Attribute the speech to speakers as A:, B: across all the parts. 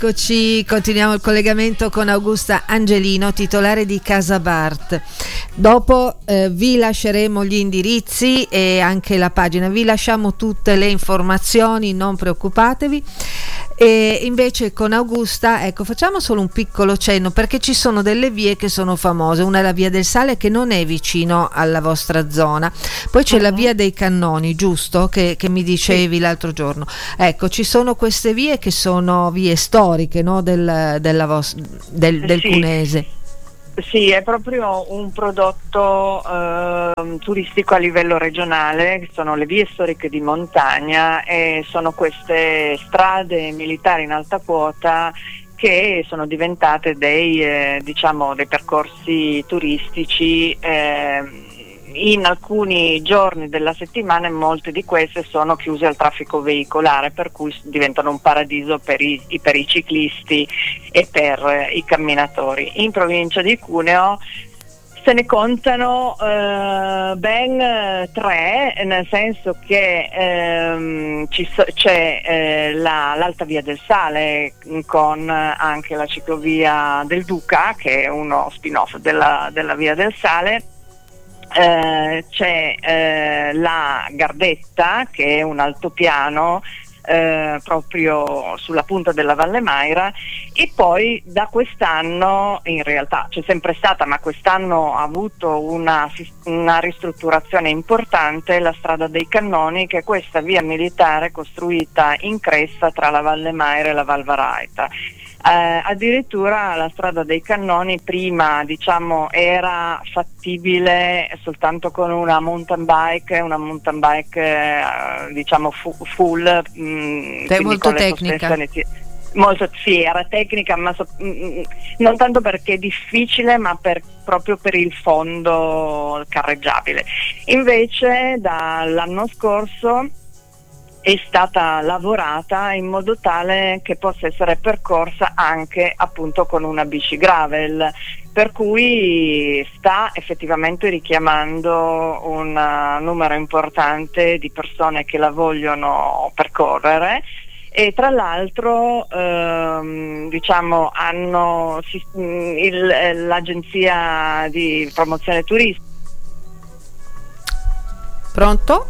A: Eccoci, continuiamo il collegamento con Augusta Angelino, titolare di Casa Bart. Dopo vi lasceremo gli indirizzi e anche la pagina, vi lasciamo tutte le informazioni, non preoccupatevi. E invece con Augusta, ecco, facciamo solo un piccolo cenno perché ci sono delle vie che sono famose. Una è la Via del Sale, che non è vicino alla vostra zona, poi c'è la Via dei Cannoni, giusto? Che mi dicevi l'altro giorno. Ecco, ci sono queste vie che sono vie storiche, no? del Cunese.
B: Sì, è proprio un prodotto turistico a livello regionale, che sono le vie storiche di montagna, e sono queste strade militari in alta quota che sono diventate dei percorsi turistici. In alcuni giorni della settimana molte di queste sono chiuse al traffico veicolare, per cui diventano un paradiso per i ciclisti e per i camminatori. In provincia di Cuneo se ne contano ben 3, nel senso che c'è l'Alta Via del Sale, con anche la ciclovia del Duca, che è uno spin-off della Via del Sale. C'è la Gardetta, che è un altopiano proprio sulla punta della Valle Maira, e poi da quest'anno, in realtà c'è sempre stata, ma quest'anno ha avuto una ristrutturazione importante, la Strada dei Cannoni, che è questa via militare costruita in cresta tra la Valle Maira e la Val Varaita. Addirittura la Strada dei Cannoni prima era fattibile soltanto con una mountain bike full,
A: molto tecnica.
B: Era tecnica, ma non tanto perché è difficile, ma proprio per il fondo carreggiabile. Invece dall'anno scorso è stata lavorata in modo tale che possa essere percorsa anche appunto con una bici gravel, per cui sta effettivamente richiamando un numero importante di persone che la vogliono percorrere. E tra l'altro l'agenzia di promozione turistica.
A: Pronto?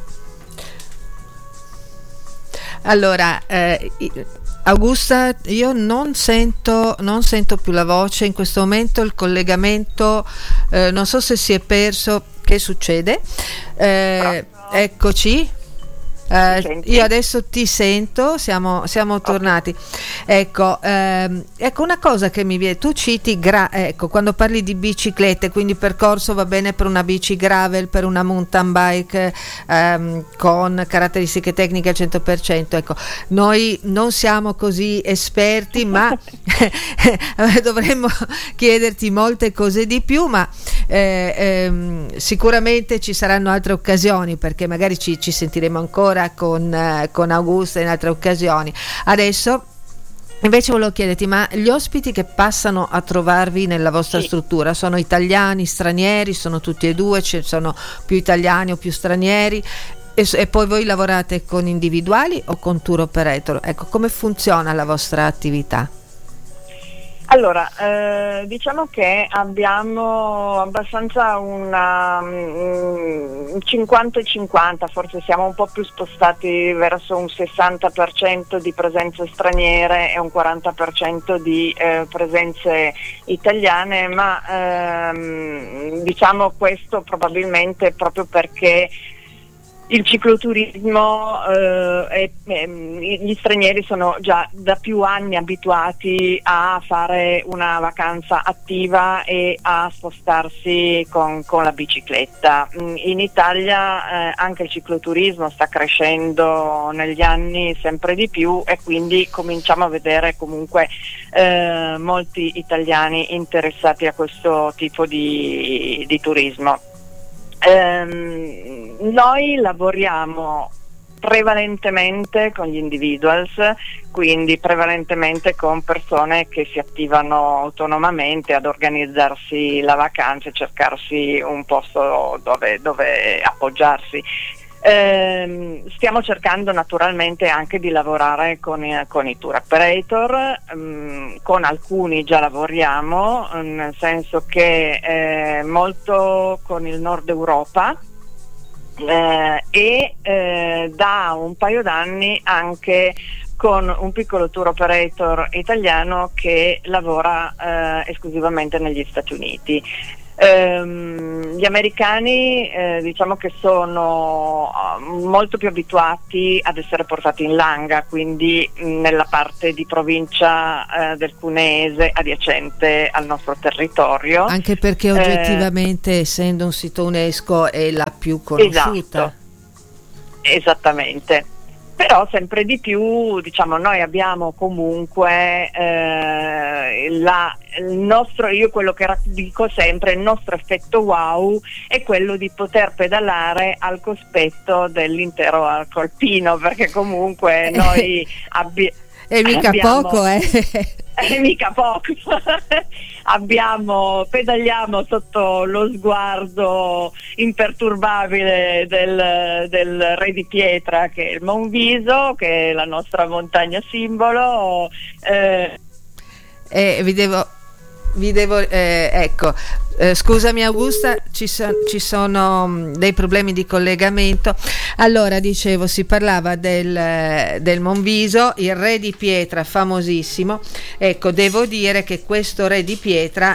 A: Allora, Augusta, io non sento più la voce in questo momento, il collegamento non so se si è perso. Che succede? Eccoci. Io adesso ti sento, siamo tornati. Ecco, una cosa che mi viene, tu citi quando parli di biciclette, quindi percorso va bene per una bici gravel, per una mountain bike con caratteristiche tecniche al 100%. Ecco, noi non siamo così esperti, ma dovremmo chiederti molte cose di più, ma sicuramente ci saranno altre occasioni, perché magari ci sentiremo ancora con Augusta in altre occasioni. Adesso invece volevo chiederti, ma gli ospiti che passano a trovarvi nella vostra struttura sono italiani, stranieri, sono tutti e due, ci sono più italiani o più stranieri? E poi voi lavorate con individuali o con tour operator? Ecco, come funziona la vostra attività?
B: Allora, diciamo che abbiamo abbastanza una 50-50, forse siamo un po' più spostati verso un 60% di presenze straniere e un 40% di presenze italiane, ma diciamo questo probabilmente proprio perché il cicloturismo, gli stranieri sono già da più anni abituati a fare una vacanza attiva e a spostarsi con la bicicletta. In Italia anche il cicloturismo sta crescendo negli anni sempre di più, e quindi cominciamo a vedere comunque molti italiani interessati a questo tipo di turismo. Noi lavoriamo prevalentemente con gli individuals, quindi prevalentemente con persone che si attivano autonomamente ad organizzarsi la vacanza e cercarsi un posto dove appoggiarsi. Stiamo cercando naturalmente anche di lavorare con i tour operator, con alcuni già lavoriamo, nel senso che molto con il Nord Europa e da un paio d'anni anche con un piccolo tour operator italiano che lavora esclusivamente negli Stati Uniti. Gli americani diciamo che sono molto più abituati ad essere portati in langa, quindi nella parte di provincia del Cuneese adiacente al nostro territorio.
A: Anche perché oggettivamente, essendo un sito UNESCO, è la più conosciuta.
B: Esatto. Esattamente. Però sempre di più, diciamo, noi abbiamo comunque il nostro, io quello che dico sempre, il nostro effetto wow è quello di poter pedalare al cospetto dell'intero arco alpino, perché comunque noi
A: e mica
B: abbiamo,
A: poco,
B: mica poco. Pedaliamo sotto lo sguardo imperturbabile del Re di Pietra, che è il Monviso, che è la nostra montagna simbolo.
A: Ecco, scusami Augusta, ci sono dei problemi di collegamento. Allora, dicevo, si parlava del Monviso, il Re di Pietra famosissimo. Ecco, devo dire che questo Re di Pietra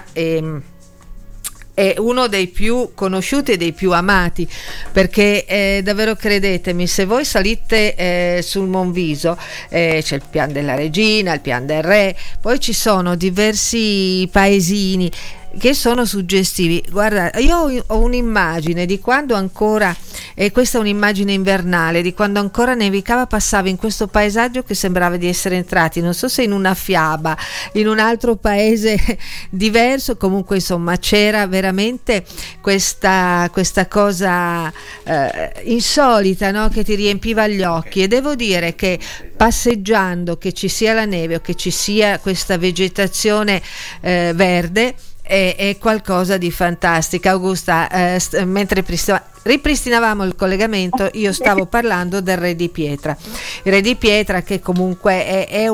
A: è uno dei più conosciuti e dei più amati, perché davvero, credetemi, se voi salite sul Monviso c'è il Pian della Regina, il Pian del Re, poi ci sono diversi paesini che sono suggestivi. Guarda, io ho un'immagine di quando ancora, e questa è un'immagine invernale, di quando ancora nevicava, passavo in questo paesaggio che sembrava di essere entrati, non so se in una fiaba, in un altro paese diverso, comunque insomma c'era veramente questa cosa insolita, no? Che ti riempiva gli occhi. E devo dire che passeggiando, che ci sia la neve o che ci sia questa vegetazione verde, è qualcosa di fantastico. Augusta, mentre ripristinavamo il collegamento, io stavo parlando del Re di Pietra. Il Re di Pietra, che comunque è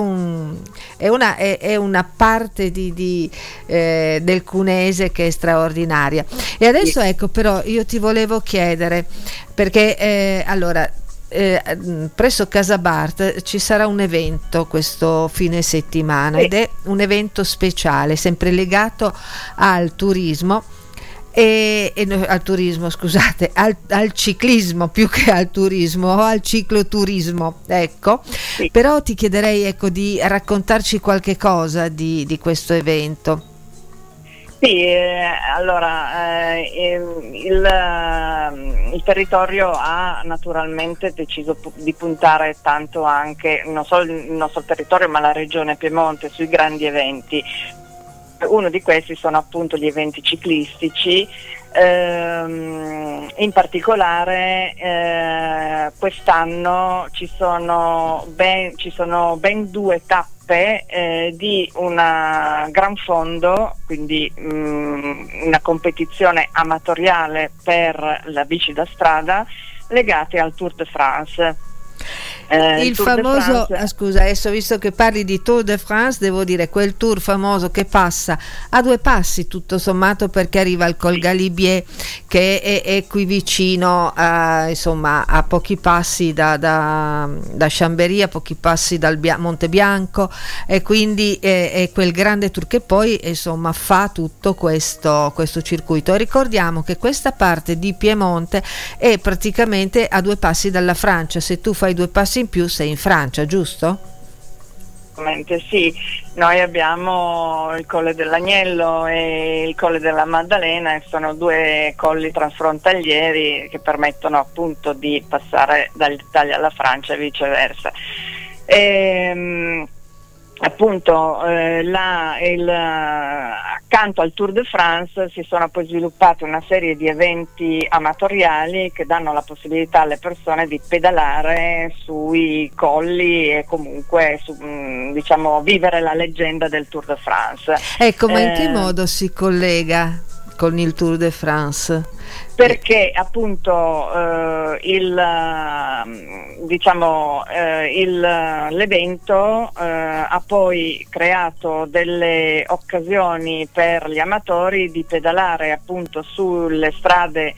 A: una parte del Cuneese che è straordinaria. E adesso ecco, però io ti volevo chiedere, perché allora presso Casabart ci sarà un evento questo fine settimana, ed è un evento speciale, sempre legato al turismo al turismo, scusate, al ciclismo più che al turismo, o al cicloturismo, ecco.
B: Sì.
A: Però ti chiederei, ecco, di raccontarci qualche cosa di questo evento.
B: Sì, allora il territorio ha naturalmente deciso di puntare tanto anche, non solo il nostro territorio ma la regione Piemonte, sui grandi eventi. Uno di questi sono appunto gli eventi ciclistici. In particolare quest'anno ci sono ben 2 tappe di un gran fondo, quindi una competizione amatoriale per la bici da strada legate al Tour de France.
A: Il famoso, scusa, adesso visto che parli di Tour de France, devo dire quel tour famoso che passa a 2 passi tutto sommato, perché arriva al Col Galibier, che è qui vicino, insomma a pochi passi da Chambéry, a pochi passi dal Monte Bianco, e quindi è quel grande tour che poi insomma fa tutto questo circuito. Ricordiamo che questa parte di Piemonte è praticamente a 2 passi dalla Francia. Se tu fai 2 passi in più sei in Francia, giusto?
B: Sì, noi abbiamo il Colle dell'Agnello e il Colle della Maddalena, e sono 2 colli transfrontalieri che permettono appunto di passare dall'Italia alla Francia e viceversa. Appunto accanto al Tour de France si sono poi sviluppate una serie di eventi amatoriali che danno la possibilità alle persone di pedalare sui colli e comunque diciamo vivere la leggenda del Tour de France.
A: Ecco, ma in che modo si collega con il Tour de France?
B: Perché appunto l'evento ha poi creato delle occasioni per gli amatori di pedalare appunto sulle strade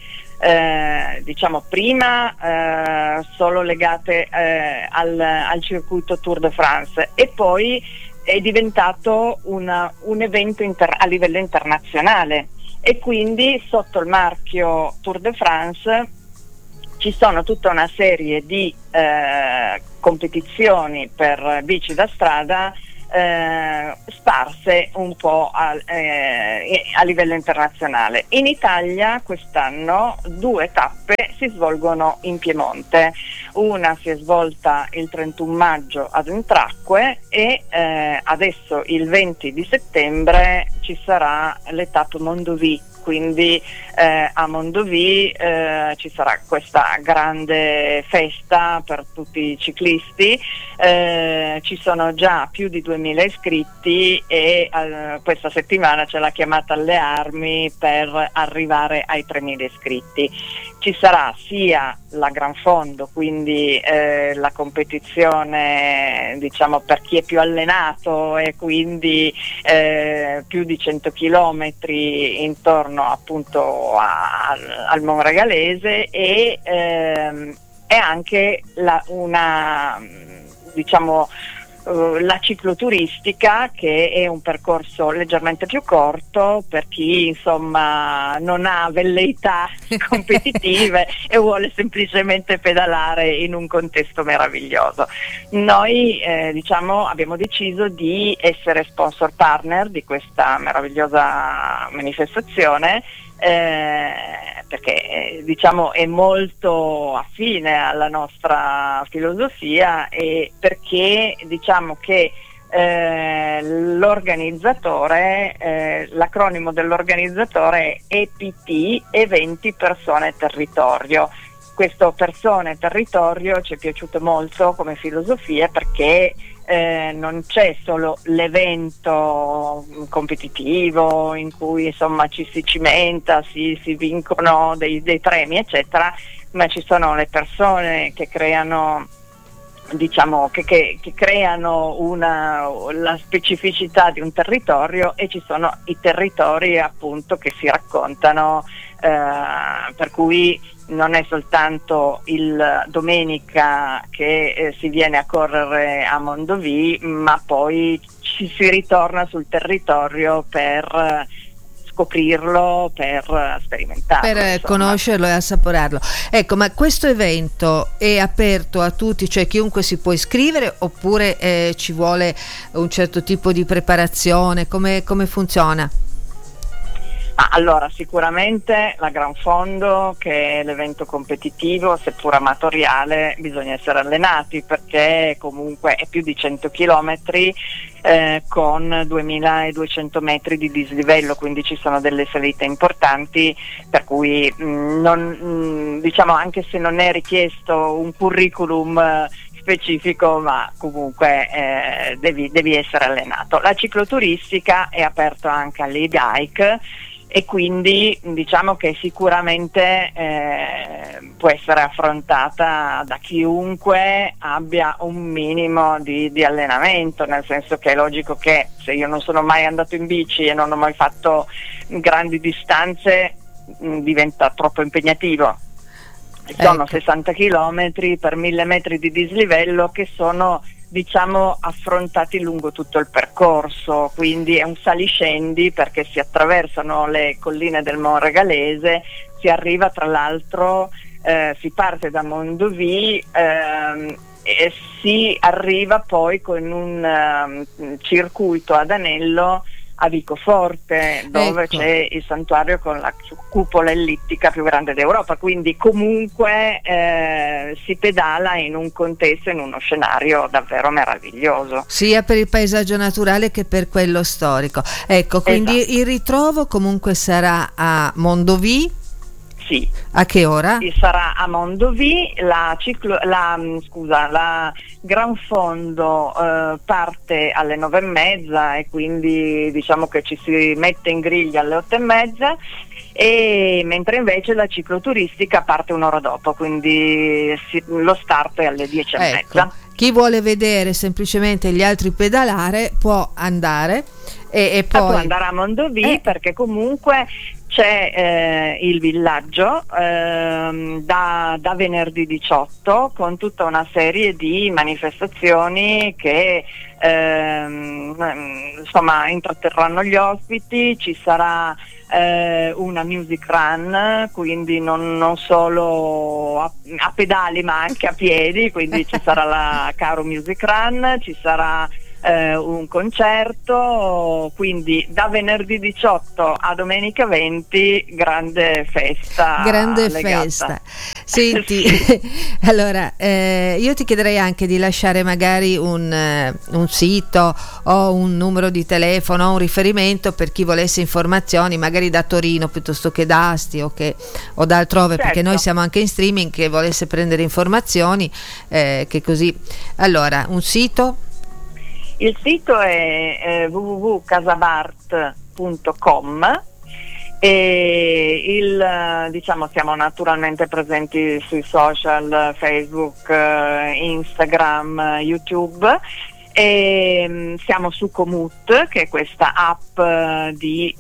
B: prima solo legate al circuito Tour de France, e poi è diventato un evento a livello internazionale, e quindi sotto il marchio Tour de France ci sono tutta una serie di competizioni per bici da strada sparse un po' a livello internazionale. In Italia quest'anno 2 tappe si svolgono in Piemonte, una si è svolta il 31 maggio ad Entracque e adesso il 20 di settembre ci sarà l'Etape Mondovì. Quindi a Mondovì ci sarà questa grande festa per tutti i ciclisti, ci sono già più di 2000 iscritti e questa settimana c'è la chiamata alle armi per arrivare ai 3000 iscritti. Ci sarà sia la Gran Fondo, quindi la competizione per chi è più allenato, e quindi più di 100 chilometri intorno appunto al Monregalese, e anche la cicloturistica, che è un percorso leggermente più corto per chi insomma non ha velleità competitive e vuole semplicemente pedalare in un contesto meraviglioso. Noi abbiamo deciso di essere sponsor partner di questa meravigliosa manifestazione, perché è molto affine alla nostra filosofia, e perché che l'organizzatore, l'acronimo dell'organizzatore è EPT, Eventi Persone Territorio. Questo persone territorio ci è piaciuto molto come filosofia, perché non c'è solo l'evento competitivo in cui insomma ci si cimenta, si vincono dei premi eccetera, ma ci sono le persone che creano che creano la specificità di un territorio, e ci sono i territori appunto che si raccontano, per cui non è soltanto il domenica che si viene a correre a Mondovì, ma poi ci si ritorna sul territorio per scoprirlo, per sperimentarlo,
A: per conoscerlo e assaporarlo. Ecco, ma questo evento è aperto a tutti, cioè chiunque si può iscrivere, oppure ci vuole un certo tipo di preparazione? Come funziona?
B: Allora, sicuramente la Gran Fondo, che è l'evento competitivo, seppur amatoriale, bisogna essere allenati, perché comunque è più di 100 chilometri con 2200 metri di dislivello, quindi ci sono delle salite importanti, per cui anche se non è richiesto un curriculum specifico, ma comunque devi essere allenato. La cicloturistica è aperta anche all'e-bike, e quindi che sicuramente può essere affrontata da chiunque abbia un minimo di allenamento, nel senso che è logico che se io non sono mai andato in bici e non ho mai fatto grandi distanze, diventa troppo impegnativo. Sono 60 chilometri per 1000 metri di dislivello che sono affrontati lungo tutto il percorso, quindi è un saliscendi, perché si attraversano le colline del Monregalese, si arriva, tra l'altro si parte da Mondovì e si arriva poi con un circuito ad anello a Vicoforte, dove c'è il santuario con la cupola ellittica più grande d'Europa, quindi comunque si pedala in un contesto, in uno scenario davvero meraviglioso,
A: sia per il paesaggio naturale che per quello storico. Ecco, quindi il ritrovo comunque sarà a Mondovì.
B: Sì.
A: A che ora?
B: Sarà a Mondovì, la Gran Fondo parte alle 9:30 e quindi diciamo che ci si mette in griglia alle 8:30, e mentre invece la cicloturistica parte un'ora dopo, quindi lo start è alle 10:30.
A: Ecco. Chi vuole vedere semplicemente gli altri pedalare può andare e poi
B: può andare a Mondovì, perché comunque c'è il villaggio da venerdì 18 con tutta una serie di manifestazioni che insomma intratterranno gli ospiti. Ci sarà una music run, quindi non solo a pedali ma anche a piedi, quindi ci sarà la Caro Music Run, ci sarà un concerto, quindi da venerdì 18 a domenica 20 grande festa.
A: Senti, allora io ti chiederei anche di lasciare magari un sito o un numero di telefono, un riferimento per chi volesse informazioni magari da Torino piuttosto che da Asti o da altrove, certo. Perché noi siamo anche in streaming, che volesse prendere informazioni, che così. Allora, un sito?
B: Il sito è www.casabart.com e siamo naturalmente presenti sui social, Facebook, Instagram, YouTube, e siamo su Komoot, che è questa app di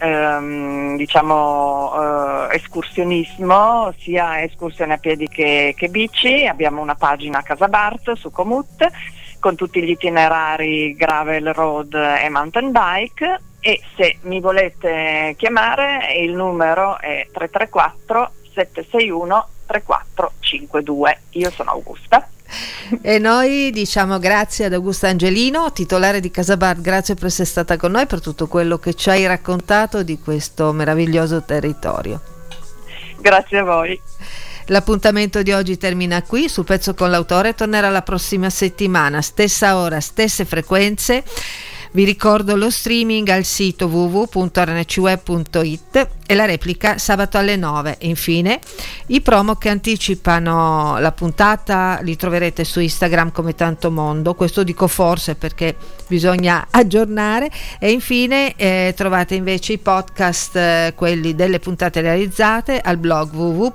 B: escursionismo, sia escursione a piedi che bici. Abbiamo una pagina Casabart su Komoot con tutti gli itinerari gravel, road e mountain bike, e se mi volete chiamare il numero è 334 761 3452. Io sono Augusta.
A: E noi diciamo grazie ad Augusta Angelino, titolare di Casabart. Grazie per essere stata con noi, per tutto quello che ci hai raccontato di questo meraviglioso territorio.
B: Grazie a voi.
A: L'appuntamento di oggi termina qui. Sul Pezzo con l'Autore tornerà la prossima settimana, stessa ora, stesse frequenze. Vi ricordo lo streaming al sito www.rncweb.it e la replica sabato alle 9. Infine i promo che anticipano la puntata li troverete su Instagram come Tanto Mondo. Questo dico forse perché bisogna aggiornare. E infine trovate invece i podcast, quelli delle puntate realizzate, al blog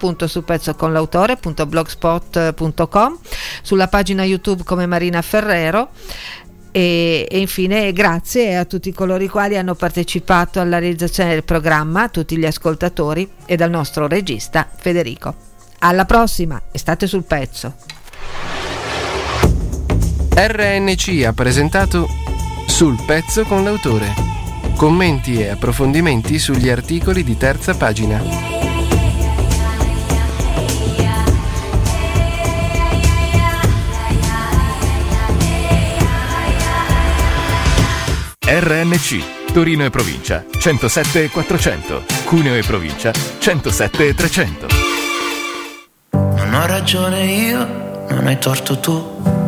A: www.sulpezzoconlautore.blogspot.com, sulla pagina YouTube come Marina Ferrero. E infine grazie a tutti coloro i quali hanno partecipato alla realizzazione del programma, a tutti gli ascoltatori e dal nostro regista Federico. Alla prossima e state sul pezzo.
C: RNC ha presentato Sul Pezzo con l'Autore. Commenti e approfondimenti sugli articoli di terza pagina.
D: RNC, Torino e provincia 107 e 400, Cuneo e provincia 107 e 300.
E: Non ho ragione io, non hai torto tu.